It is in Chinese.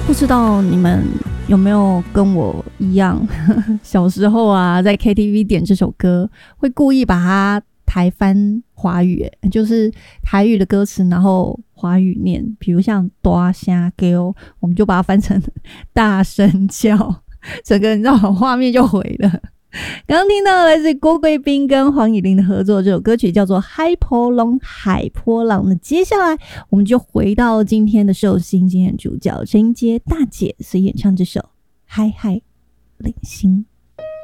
不知道你们有没有跟我一样小时候啊在 KTV 点这首歌会故意把它台翻华语，就是台语的歌词然后华语念，比如像大声叫，我们就把它翻成大声叫，整个你知道画面就毁了。刚刚听到来自郭贵宾跟黄以玲的合作，这首歌曲叫做《海波浪》，海波浪。那接下来我们就回到今天的寿星，今天的主角陈英杰大姐所演唱这首《嗨嗨领星》。